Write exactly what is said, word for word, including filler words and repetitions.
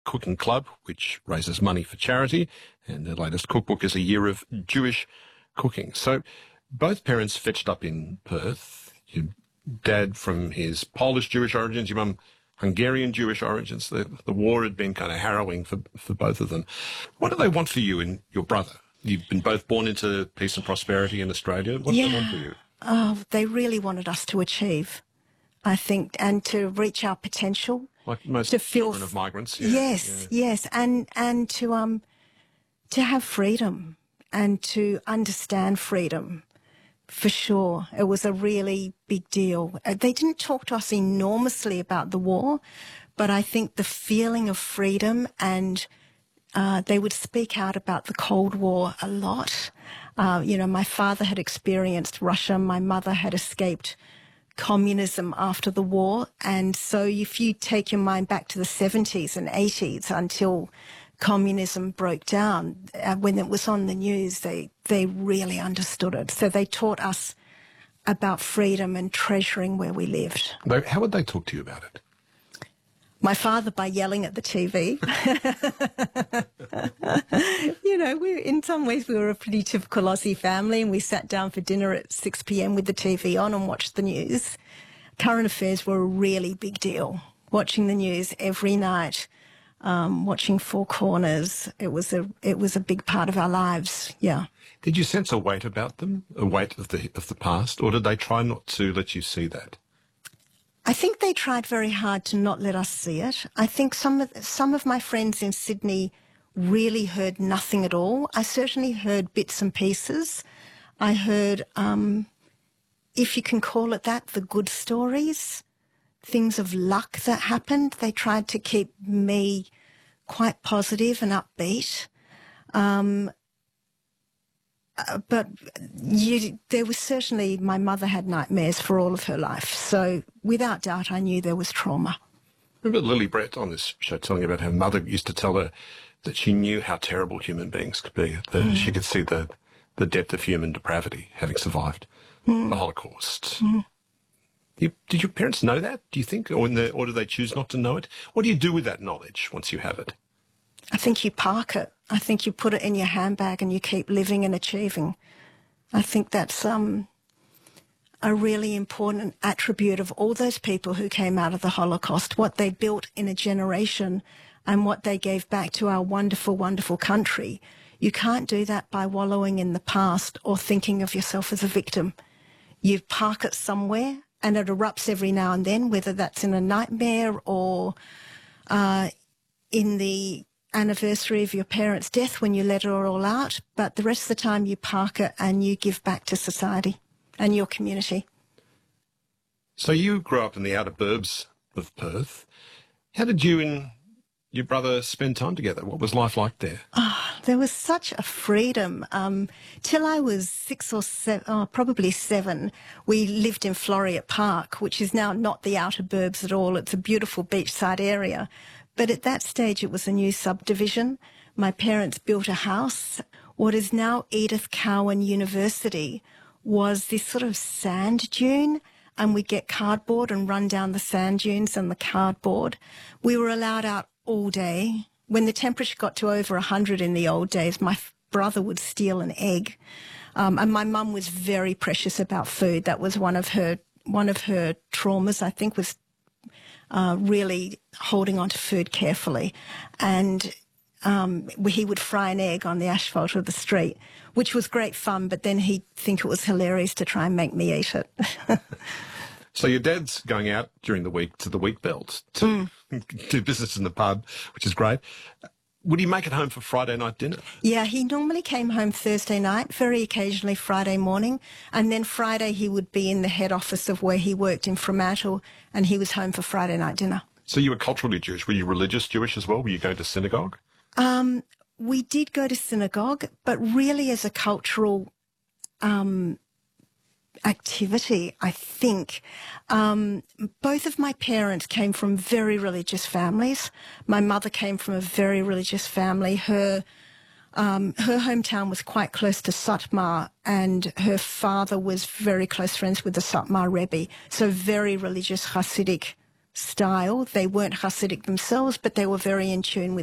Cooking Club, which raises money for charity, and their latest cookbook is A Year of Jewish Cooking. So both parents fetched up in Perth. Your dad from his Polish Jewish origins, your mum Hungarian Jewish origins. The, the war had been kind of harrowing for, for both of them. What do they want for you and your brother? You've been both born into peace and prosperity in Australia. What yeah. do they want for you? Oh, they really wanted us to achieve, I think, and to reach our potential. Like most to feel children of migrants. Yeah, yes, yeah. yes, and and to um to have freedom and to understand freedom. For sure, it was a really big deal. Uh, They didn't talk to us enormously about the war, but I think the feeling of freedom, and uh, they would speak out about the Cold War a lot. Uh, you know, my father had experienced Russia. My mother had escaped communism after the war. And so if you take your mind back to the seventies and eighties until communism broke down, uh, when it was on the news, they, they really understood it. So they taught us about freedom and treasuring where we lived. How would they talk to you about it? My father by yelling at the T V. You know, we in some ways we were a pretty typical Aussie family, and we sat down for dinner at six p m with the T V on and watched the news. Current affairs were a really big deal. Watching the news every night, um, watching Four Corners, it was a it was a big part of our lives. Yeah. Did you sense a weight about them, a weight of the of the past, or did they try not to let you see that? I think they tried very hard to not let us see it. I think some of some of my friends in Sydney really heard nothing at all. I certainly heard bits and pieces. I heard, um, if you can call it that, the good stories, things of luck that happened. They tried to keep me quite positive and upbeat. Um, Uh, but you, there was certainly, my mother had nightmares for all of her life. So without doubt, I knew there was trauma. Remember Lily Brett on this show telling about her mother used to tell her that she knew how terrible human beings could be, that mm. she could see the, the depth of human depravity having survived mm. the Holocaust. Mm. You, did your parents know that, do you think, or, in the, or do they choose not to know it? What do you do with that knowledge once you have it? I think you park it. I think you put it in your handbag and you keep living and achieving. I think that's um, a really important attribute of all those people who came out of the Holocaust, what they built in a generation and what they gave back to our wonderful, wonderful country. You can't do that by wallowing in the past or thinking of yourself as a victim. You park it somewhere and it erupts every now and then, whether that's in a nightmare or uh, in the anniversary of your parents' death when you let it all out, but the rest of the time you park it and you give back to society and your community. So you grew up in the outer burbs of Perth. How did you and your brother spend time together? What was life like there? Oh, there was such a freedom. Um, till I was six or seven, oh, probably seven, we lived in Floreat Park, which is now not the outer burbs at all. It's a beautiful beachside area. But at that stage, it was a new subdivision. My parents built a house. What is now Edith Cowan University was this sort of sand dune, and we'd get cardboard and run down the sand dunes and the cardboard. We were allowed out all day. When the temperature got to over one hundred in the old days, my brother would steal an egg. Um, and my mum was very precious about food. That was one of her, one of her traumas, I think, was Uh, really holding on to food carefully. And um, he would fry an egg on the asphalt of the street, which was great fun, but then he'd think it was hilarious to try and make me eat it. So your dad's going out during the week to the wheat belt to mm. do business in the pub, which is great. Would he make it home for Friday night dinner? Yeah, he normally came home Thursday night, very occasionally Friday morning, and then Friday he would be in the head office of where he worked in Fremantle, and he was home for Friday night dinner. So you were culturally Jewish. Were you religious Jewish as well? Were you going to synagogue? Um, we did go to synagogue, but really as a cultural um, activity, I think. Um, both of my parents came from very religious families. My mother came from a very religious family. Her um, her hometown was quite close to Satmar, and her father was very close friends with the Satmar Rebbe, so very religious Hasidic style. They weren't Hasidic themselves, but they were very in tune with